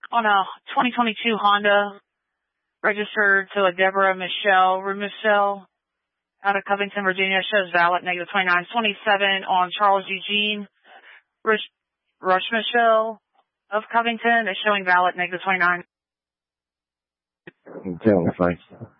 On a 2022 Honda registered to a Deborah Michelle Rumusel out of Covington, Virginia, shows valid negative 29. 27 on Charles Eugene Rush Michelle of Covington is showing valid negative 29. Tell me, thanks.